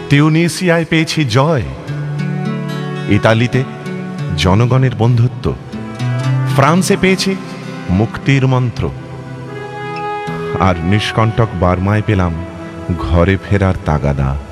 তিউনিসিয়ায় পেয়েছি জয়, ইতালিতে জনগণের বন্ধুত্ব, ফ্রান্সে পেয়েছি মুক্তির মন্ত্র, আর নিষ্কণ্টক বার্মায় পেলাম ঘরে ফেরার তাগাদা।